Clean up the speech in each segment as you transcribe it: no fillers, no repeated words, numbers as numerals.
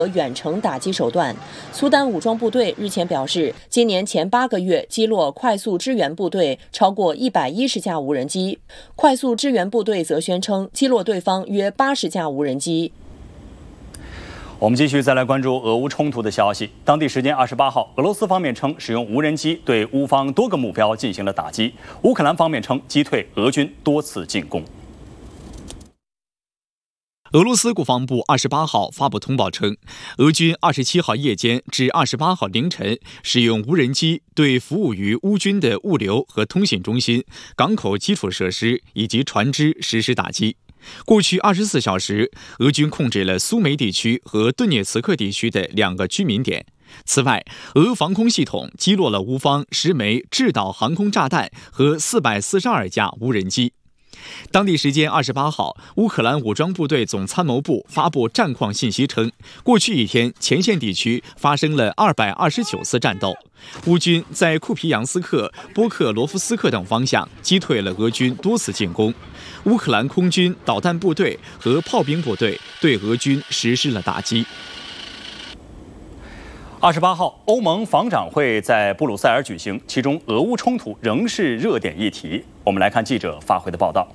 远程打击手段。苏丹武装部队日前表示，今年前8个月击落快速支援部队超过110架无人机。快速支援部队则宣称击落对方约80架无人机。 我们继续再来关注俄乌冲突的消息。当地时间28号，俄罗斯方面称使用无人机对乌方多个目标进行了打击，乌克兰方面称击退俄军多次进攻。 俄罗斯国防部28号发布通报称，俄军27号夜间至28号凌晨使用无人机对服务于乌军的物流和通信中心、港口基础设施以及船只实施打击。过去24小时，俄军控制了苏梅地区和顿涅茨克地区的2个居民点。此外，俄防空系统击落了乌方10枚制导航空炸弹和442架无人机。当地时间28号，乌克兰武装部队总参谋部发布战况信息称，过去一天前线地区发生了229次战斗，乌军在库皮扬斯克、波克罗夫斯克等方向击退了俄军多次进攻。乌克兰空军导弹部队和炮兵部队对俄军实施了打击。 28号，欧盟防长会在布鲁塞尔举行，其中俄乌冲突仍是热点议题。我们来看记者发回的报道。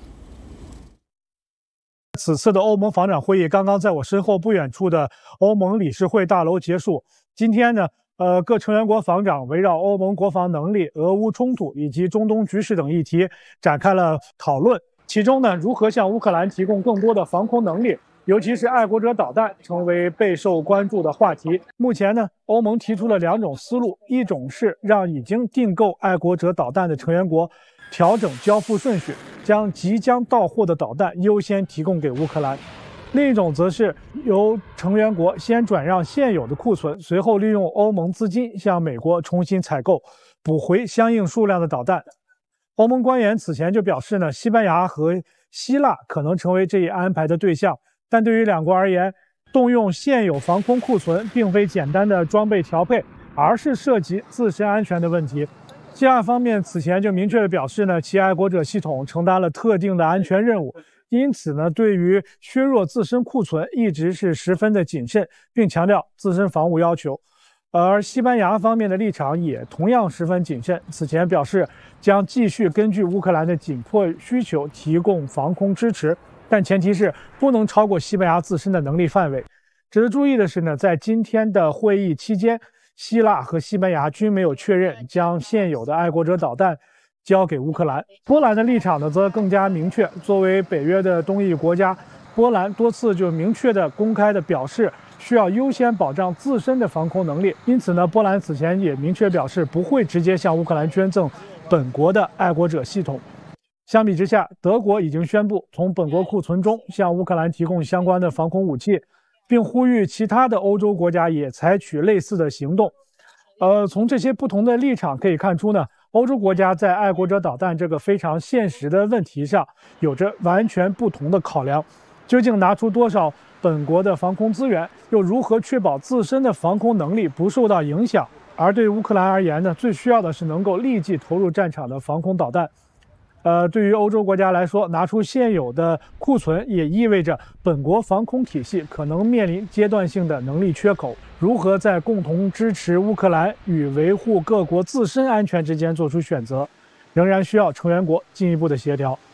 此次的欧盟防长会议刚刚在我身后不远处的欧盟理事会大楼结束。今天呢，各成员国防长围绕欧盟国防能力、俄乌冲突以及中东局势等议题展开了讨论。其中呢，如何向乌克兰提供更多的防空能力，尤其是爱国者导弹，成为备受关注的话题。目前呢，欧盟提出了2种思路，一种是让已经订购爱国者导弹的成员国调整交付顺序，将即将到货的导弹优先提供给乌克兰；另一种则是由成员国先转让现有的库存，随后利用欧盟资金向美国重新采购，补回相应数量的导弹。欧盟官员此前就表示呢，西班牙和希腊可能成为这一安排的对象，但对于2国而言，动用现有防空库存并非简单的装备调配，而是涉及自身安全的问题。希腊方面此前就明确地表示呢，其爱国者系统承担了特定的安全任务，因此呢，对于削弱自身库存一直是十分的谨慎，并强调自身防务要求。而西班牙方面的立场也同样十分谨慎，此前表示将继续根据乌克兰的紧迫需求提供防空支持，但前提是不能超过西班牙自身的能力范围。值得注意的是呢，在今天的会议期间，希腊和西班牙均没有确认将现有的爱国者导弹交给乌克兰。波兰的立场呢，则更加明确。作为北约的东翼国家，波兰多次就明确的公开的表示需要优先保障自身的防空能力。因此呢，波兰此前也明确表示不会直接向乌克兰捐赠本国的爱国者系统。相比之下，德国已经宣布从本国库存中向乌克兰提供相关的防空武器，并呼吁其他的欧洲国家也采取类似的行动。从这些不同的立场可以看出呢，欧洲国家在爱国者导弹这个非常现实的问题上有着完全不同的考量。究竟拿出多少本国的防空资源，又如何确保自身的防空能力不受到影响？而对乌克兰而言呢，最需要的是能够立即投入战场的防空导弹。对于欧洲国家来说，拿出现有的库存也意味着本国防空体系可能面临阶段性的能力缺口。如何在共同支持乌克兰与维护各国自身安全之间做出选择，仍然需要成员国进一步的协调。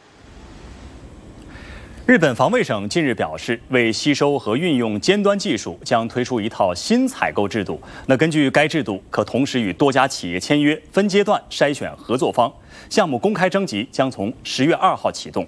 日本防卫省近日表示，为吸收和运用尖端技术，将推出一套新采购制度。根据该制度，可同时与多家企业签约，分阶段筛选合作方。项目公开征集将从10月2号启动。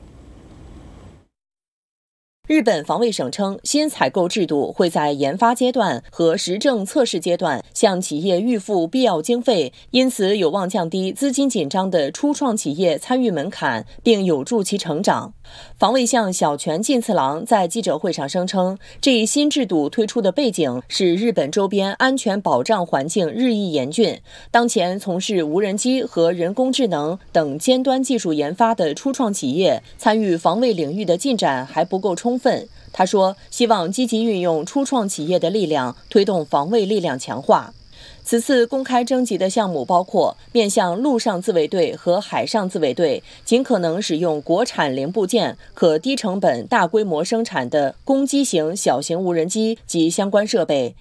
日本防卫省称，新采购制度会在研发阶段和实证测试阶段向企业预付必要经费，因此有望降低资金紧张的初创企业参与门槛，并有助其成长。防卫相小泉进次郎在记者会上声称，这一新制度推出的背景是日本周边安全保障环境日益严峻，当前从事无人机和人工智能等尖端技术研发的初创企业参与防卫领域的进展还不够充分。他说，希望积极运用初创企业的力量，推动防卫力量强化。此次公开征集的项目包括面向陆上自卫队和海上自卫队，尽可能使用国产零部件、可低成本大规模生产的攻击型小型无人机及相关设备，